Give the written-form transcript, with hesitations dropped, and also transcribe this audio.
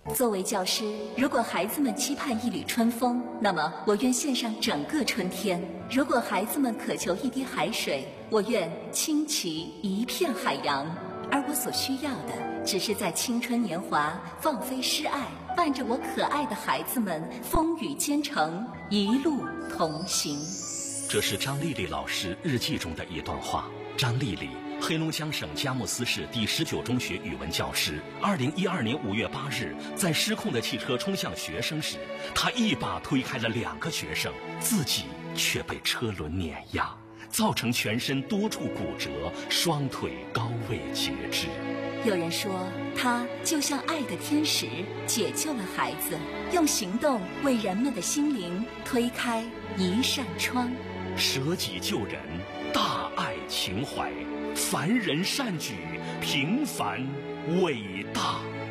作为教师，如果孩子们期盼一缕春风，那么我愿献上整个春天；如果孩子们渴求一滴海水，我愿倾其一片海洋。而我所需要的，只是在青春年华放飞诗爱，伴着我可爱的孩子们风雨兼程，一路同行。 这是张丽丽老师日记中的一段话。张丽丽，黑龙江省佳木斯市第19中学语文教师。2012年5月8日，在失控的汽车冲向学生时，她一把推开了2个学生，自己却被车轮碾压，造成全身多处骨折，双腿高位截肢。 有人说，她就像爱的天使，解救了孩子，用行动为人们的心灵推开一扇窗。 舍己救人，大爱情怀，凡人善举，平凡伟大。